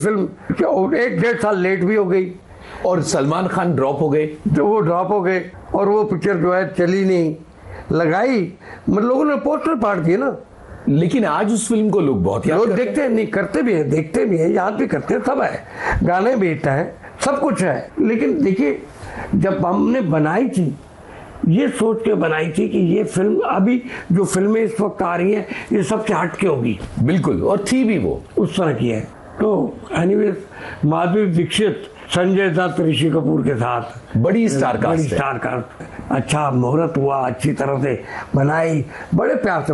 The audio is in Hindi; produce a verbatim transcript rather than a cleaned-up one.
फिल्म एक डेढ़ साल लेट भी हो गई और सलमान खान ड्रॉप हो गए, तो वो ड्रॉप हो गए और वो पिक्चर जो है चली नहीं, लगाई मतलब लोगों ने पोस्टर फाड़ दिए ना। लेकिन आज उस फिल्म को लोग बहुत याद लोग देखते हैं, नहीं करते भी हैं, देखते भी हैं, याद भी करते हैं, सब है, गाने भी हिट है, सब कुछ है। लेकिन देखिए जब हमने बनाई थी, ये सोच के बनाई थी कि ये फिल्म, अभी जो फिल्में इस वक्त आ रही हैं ये सबसे हट के होगी, बिल्कुल, और थी भी वो उस तरह की है। तो एनीवेज माधुरी दीक्षित, संजय दत्त, ऋषि कपूर के साथ बड़ी स्टार कास्ट, बड़ी स्टार कास्ट, अच्छा मुहूर्त हुआ, अच्छी तरह से बनाई, बड़े प्यार से